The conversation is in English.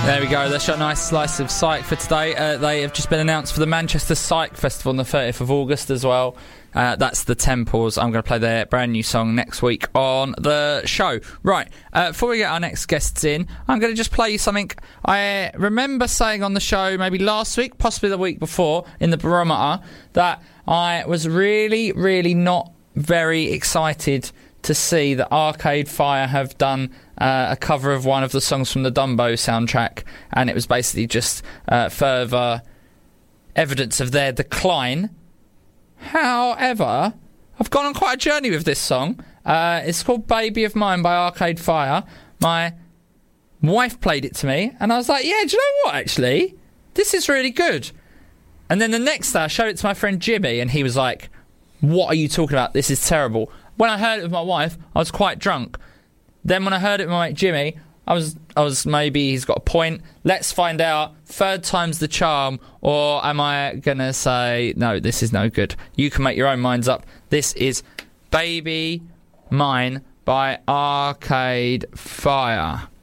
There we go, that's your nice slice of Psych for today. They have just been announced for the Manchester Psych Festival on the 30th of August as well. That's the Temples. I'm going to play their brand new song next week on the show. Right, before we get our next guests in, I'm going to just play you something I remember saying on the show maybe last week, possibly the week before, in the Barometer, that I was really, really not very excited to see that Arcade Fire have done a cover of one of the songs from the Dumbo soundtrack, and it was basically just further evidence of their decline. However, I've gone on quite a journey with this song. It's called Baby of Mine by Arcade Fire. My wife played it to me, and I was like, yeah, do you know what, actually? This is really good. And then the next day I showed it to my friend Jimmy, and he was like, what are you talking about? This is terrible. When I heard it with my wife, I was quite drunk. Then when I heard it with my mate Jimmy, I was maybe he's got a point. Let's find out. Third time's the charm. Or am I going to say, no, this is no good. You can make your own minds up. This is Baby Mine by Arcade Fire.